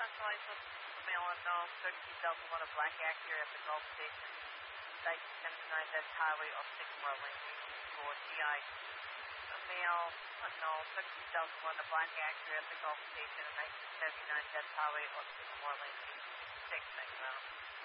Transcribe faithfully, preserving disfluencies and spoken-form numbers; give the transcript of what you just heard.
Personalized male unknown, thirty-two Delta one, a black Acura at the Gulf Station, nineteen seventy-nine Dutch Highway or Sycamore Lane, for T I. A male unknown, thirty-two Delta one, a black Acura at the Gulf Station, nineteen seventy-nine Dutch Highway or Sycamore Lane, six, thanks, madam.